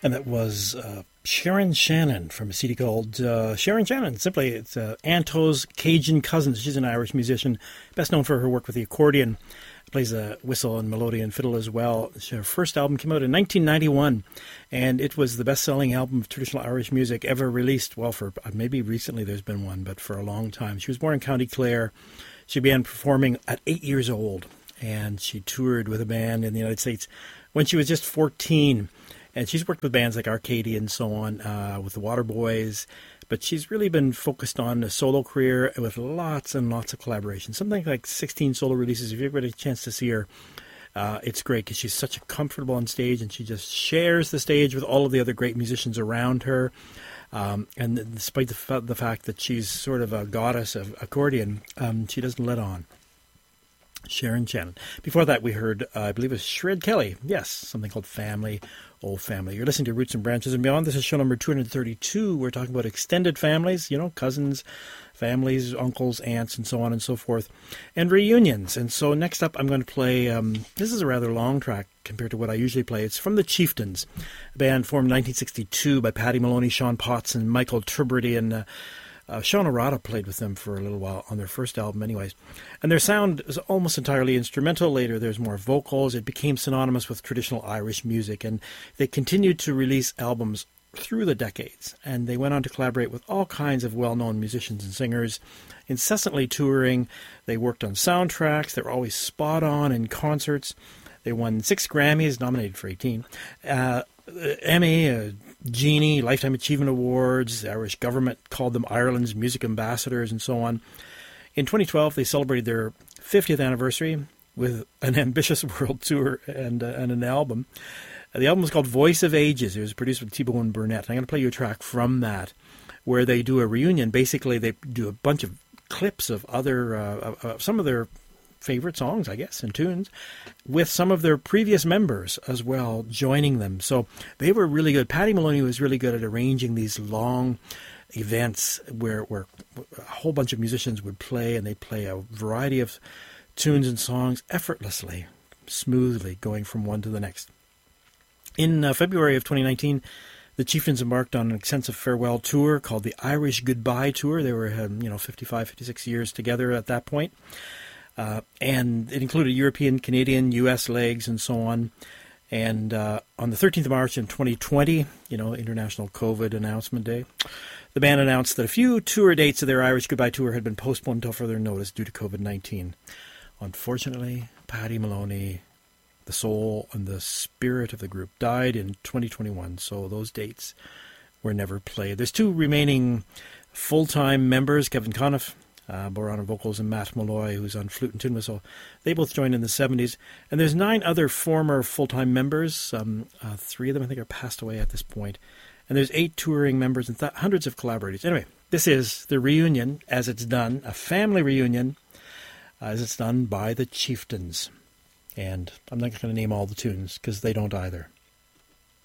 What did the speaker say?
And that was Sharon Shannon from a CD called Sharon Shannon. Simply, it's Anto's Cajun Cousins. She's an Irish musician, best known for her work with the accordion. Plays a whistle and melodeon and fiddle as well. Her first album came out in 1991, and it was the best-selling album of traditional Irish music ever released. Well, for maybe recently there's been one, but for a long time. She was born in County Clare. She began performing at 8 years old, and she toured with a band in the United States when she was just 14. And she's worked with bands like Arcadia and so on, with the Waterboys. But she's really been focused on a solo career with lots and lots of collaboration. Something like 16 solo releases. If you ever get a chance to see her, it's great because she's such comfortable on stage and she just shares the stage with all of the other great musicians around her. And despite the fact that she's sort of a goddess of accordion, she doesn't let on. Sharon Shannon. Before that, we heard, I believe it was Shred Kelly. Yes, something called Family, Old Family. You're listening to Roots and Branches and Beyond. This is show number 232. We're talking about extended families, cousins, families, uncles, aunts, and so on and so forth, and reunions. And so next up, I'm going to play, this is a rather long track compared to what I usually play. It's from the Chieftains, a band formed in 1962 by Paddy Maloney, Sean Potts, and Michael Tubridy, and Sean Arata played with them for a little while on their first album anyways. And their sound is almost entirely instrumental. Later there's more vocals. It became synonymous with traditional Irish music, and they continued to release albums through the decades. And they went on to collaborate with all kinds of well-known musicians and singers, incessantly touring. They worked on soundtracks. They were always spot on in concerts. They won 6 Grammys, nominated for 18. Emmy, Genie, Lifetime Achievement Awards. The Irish government called them Ireland's music ambassadors and so on. In 2012, they celebrated their 50th anniversary with an ambitious world tour and an album. The album was called Voice of Ages. It was produced with T-Bone Burnett. I'm going to play you a track from that where they do a reunion. Basically, they do a bunch of clips of other some of their favorite songs, I guess, and tunes, with some of their previous members as well joining them. So they were really good. Paddy Maloney was really good at arranging these long events where a whole bunch of musicians would play, and they'd play a variety of tunes and songs effortlessly, smoothly, going from one to the next. In February of 2019, the Chieftains embarked on an extensive farewell tour called the Irish Goodbye Tour. They were 55, 56 years together at that point. And it included European, Canadian, U.S. legs, and so on. And on the 13th of March in 2020, International COVID Announcement Day, the band announced that a few tour dates of their Irish Goodbye Tour had been postponed until further notice due to COVID-19. Unfortunately, Paddy Maloney, the soul and the spirit of the group, died in 2021, so those dates were never played. There's 2 remaining full-time members, Kevin Conniff, Boran on vocals, and Matt Malloy, who's on flute and tin whistle. They both joined in the 70s. And there's 9 other former full-time members. 3 of them, I think, are passed away at this point. And there's 8 touring members and hundreds of collaborators. Anyway, this is the reunion as it's done, a family reunion as it's done by the Chieftains. And I'm not going to name all the tunes because they don't either.